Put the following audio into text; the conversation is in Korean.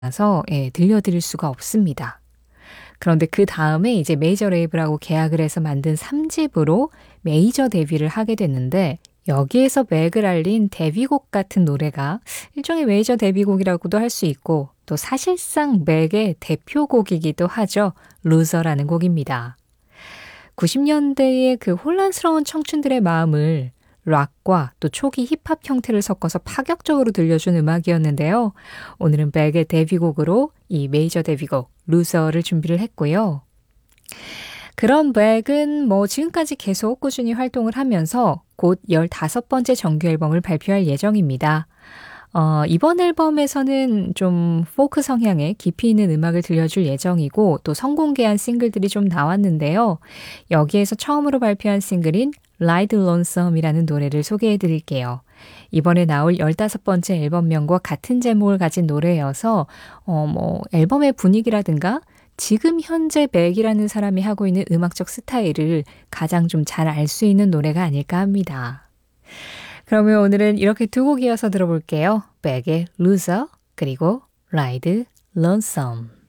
나서 들려드릴 수가 없습니다. 그런데 그 다음에 이제 메이저 레이블하고 계약을 해서 만든 3집으로 메이저 데뷔를 하게 됐는데 여기에서 맥을 알린 데뷔곡 같은 노래가 일종의 메이저 데뷔곡이라고도 할 수 있고 또 사실상 맥의 대표곡이기도 하죠. 루저라는 곡입니다. 90년대의 그 혼란스러운 청춘들의 마음을 락과 또 초기 힙합 형태를 섞어서 파격적으로 들려준 음악이었는데요. 오늘은 맥의 데뷔곡으로 이 메이저 데뷔곡 루저를 준비를 했고요. 그런 맥은 지금까지 계속 꾸준히 활동을 하면서 곧 15번째 정규 앨범을 발표할 예정입니다. 이번 앨범에서는 좀 포크 성향의 깊이 있는 음악을 들려줄 예정이고 또 선공개한 싱글들이 좀 나왔는데요. 여기에서 처음으로 발표한 싱글인 Ride Lonesome이라는 노래를 소개해 드릴게요. 이번에 나올 15번째 앨범명과 같은 제목을 가진 노래여서 앨범의 분위기라든가 지금 현재 맥이라는 사람이 하고 있는 음악적 스타일을 가장 좀 잘 알 수 있는 노래가 아닐까 합니다. 그러면 오늘은 이렇게 두 곡 이어서 들어볼게요. 맥의 Loser 그리고 Ride Lonesome.